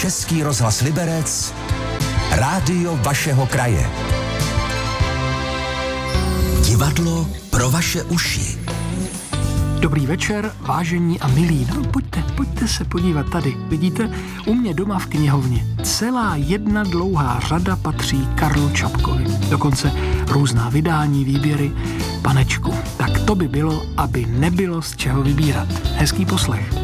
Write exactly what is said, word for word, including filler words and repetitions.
Český rozhlas Liberec, rádio vašeho kraje. Divadlo pro vaše uši. Dobrý večer, vážení a milí. No, pojďte, pojďte se podívat tady. Vidíte, u mě doma v knihovně celá jedna dlouhá řada patří Karlu Čapkovi. Dokonce různá vydání, výběry. Panečku, tak to by bylo, aby nebylo z čeho vybírat. Hezký poslech.